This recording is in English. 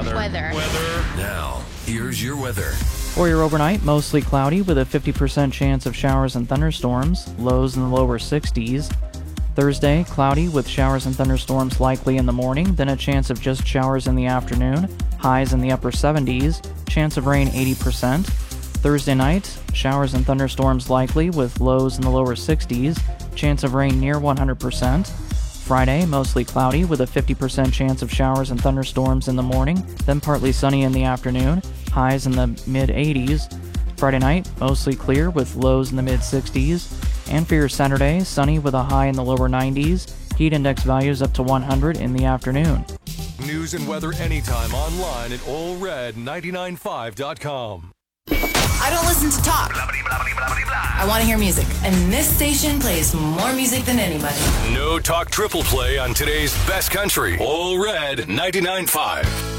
Weather. Now, here's your weather. For your overnight, mostly cloudy with a 50% chance of showers and thunderstorms, lows in the lower 60s. Thursday, cloudy with showers and thunderstorms likely in the morning, then a chance of just showers in the afternoon, highs in the upper 70s, chance of rain 80%. Thursday night, showers and thunderstorms likely with lows in the lower 60s, chance of rain near 100%. Friday, mostly cloudy with a 50% chance of showers and thunderstorms in the morning, then partly sunny in the afternoon, highs in the mid-80s. Friday night, mostly clear with lows in the mid-60s. And for your Saturday, sunny with a high in the lower 90s, heat index values up to 100 in the afternoon. News and weather anytime online at allred995.com. I don't listen to talk. I want to hear music. And this station plays more music than anybody. No talk triple play on today's best country. All Red 99.5.